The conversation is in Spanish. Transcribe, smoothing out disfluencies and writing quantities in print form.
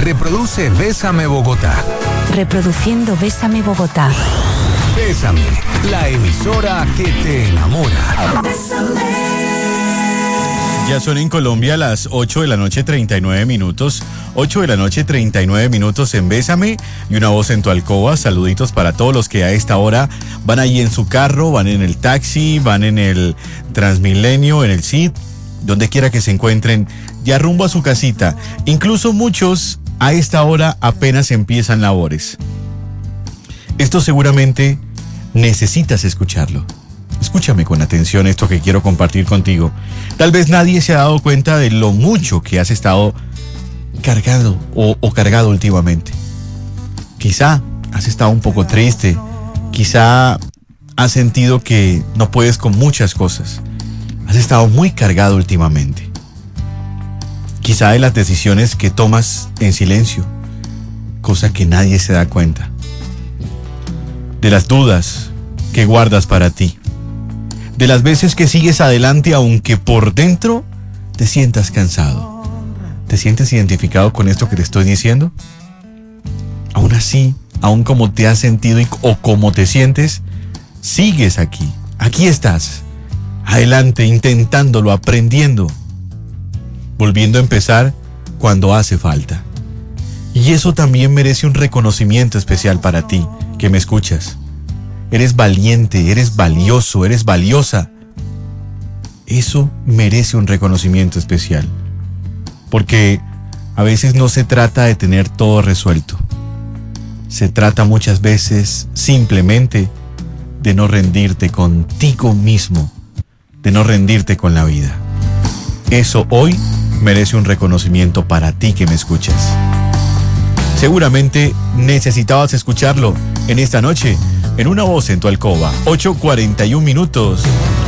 Reproduce Bésame Bogotá. Reproduciendo Bésame Bogotá. Bésame, la emisora que te enamora. Ya son en Colombia las 8 de la noche 39 minutos. 8 de la noche 39 minutos en Bésame y una voz en tu alcoba. Saluditos para todos los que a esta hora van ahí en su carro, van en el taxi, van en el Transmilenio, en el CID, donde quiera que se encuentren, ya rumbo a su casita. Incluso muchos a esta hora apenas empiezan labores. Esto seguramente necesitas escucharlo. Escúchame con atención esto que quiero compartir contigo. Tal vez nadie se ha dado cuenta de lo mucho que has estado cargado o cargado últimamente. Quizá has estado un poco triste, quizá has sentido que no puedes con muchas cosas. Has estado muy cargado últimamente. Quizá de las decisiones que tomas en silencio, cosa que nadie se da cuenta. De las dudas que guardas para ti. De las veces que sigues adelante aunque por dentro te sientas cansado. ¿Te sientes identificado con esto que te estoy diciendo? Aún así, aún como te has sentido o como te sientes, sigues aquí. Aquí estás. Adelante, intentándolo, aprendiendo. Volviendo a empezar cuando hace falta. Y eso también merece un reconocimiento especial para ti, que me escuchas. Eres valiente, eres valioso, eres valiosa. Eso merece un reconocimiento especial. Porque a veces no se trata de tener todo resuelto. Se trata muchas veces simplemente de no rendirte contigo mismo, de no rendirte con la vida. Eso hoy merece un reconocimiento para ti que me escuchas. Seguramente necesitabas escucharlo en esta noche, en una voz en tu alcoba. 8:41 minutos.